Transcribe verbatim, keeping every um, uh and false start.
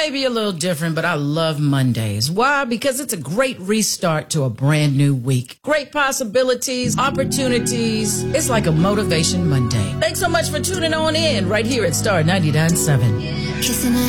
may be a little different, but I love Mondays. Why? Because it's a great restart to a brand new week. Great possibilities, opportunities. It's like a motivation Monday. Thanks so much for tuning on in right here at Star ninety-nine point seven.